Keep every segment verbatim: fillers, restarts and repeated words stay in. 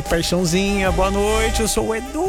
aí, paixãozinha, boa noite, eu sou o Edu.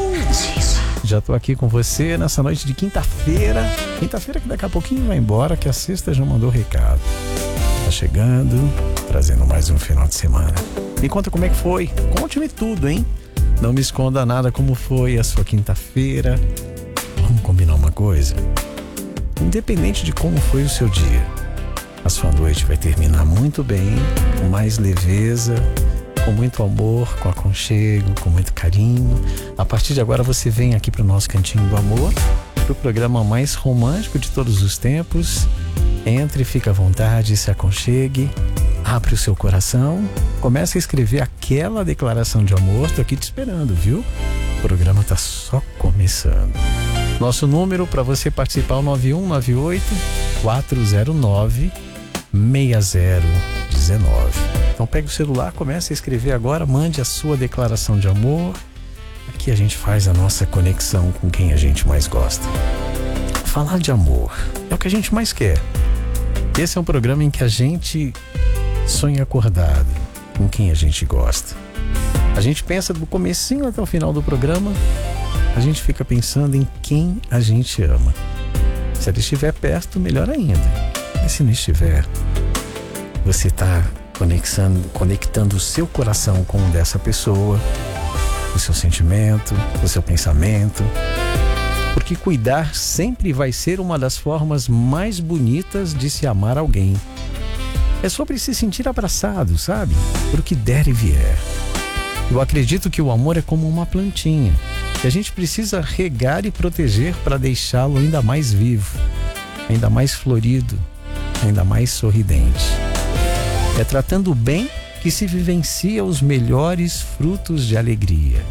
Já tô aqui com você nessa noite de quinta-feira. Quinta-feira que daqui a pouquinho vai embora, que a sexta já mandou recado. Tá chegando, trazendo mais um final de semana. Me conta como é que foi, conte-me tudo, hein? Não me esconda nada como foi a sua quinta-feira. Vamos combinar uma coisa? Independente de como foi o seu dia, a sua noite vai terminar muito bem, com mais leveza, com muito amor, com aconchego, com muito carinho. A partir de agora você vem aqui para o nosso Cantinho do Amor, para o programa mais romântico de todos os tempos. Entre, fica à vontade, se aconchegue, abre o seu coração, comece a escrever aquela declaração de amor. Estou aqui te esperando, viu? O programa está só começando. Nosso número para você participar é o nove um nove oito, quatro zero nove, seis zero um nove. Então pegue o celular, comece a escrever agora, mande a sua declaração de amor. Aqui a gente faz a nossa conexão com quem a gente mais gosta. Falar de amor é o que a gente mais quer. Esse é um programa em que a gente sonha acordado com quem a gente gosta. A gente pensa do comecinho até o final do programa, a gente fica pensando em quem a gente ama. Se ele estiver perto, melhor ainda. Mas se não estiver, você está conectando, conectando o seu coração com o dessa pessoa, o seu sentimento, o seu pensamento. Porque cuidar sempre vai ser uma das formas mais bonitas de se amar alguém. É sobre se sentir abraçado, sabe? Por o que der e vier. Eu acredito que o amor é como uma plantinha, que a gente precisa regar e proteger para deixá-lo ainda mais vivo, ainda mais florido, ainda mais sorridente. É tratando bem que se vivencia os melhores frutos de alegria.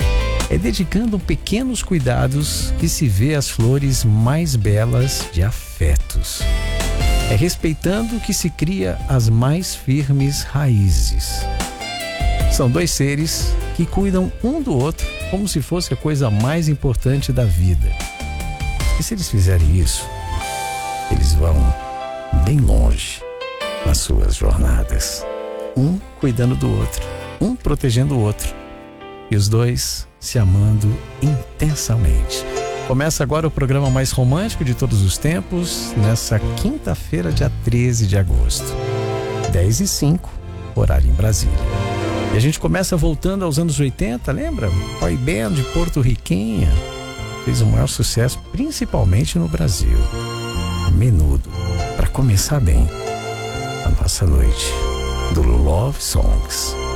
É dedicando pequenos cuidados que se vê as flores mais belas de afetos. É respeitando que se cria as mais firmes raízes. São dois seres que cuidam um do outro como se fosse a coisa mais importante da vida. E se eles fizerem isso, eles vão bem longe nas suas jornadas. Um cuidando do outro, um protegendo o outro. E os dois se amando intensamente. Começa agora o programa mais romântico de todos os tempos, nessa quinta-feira, dia treze de agosto. dez e cinco, horário em Brasília. E a gente começa voltando aos anos oitenta, lembra? Boy band porto-riquenha. Fez o maior sucesso, principalmente no Brasil. Menudo. Para começar bem a nossa noite do Love Songs.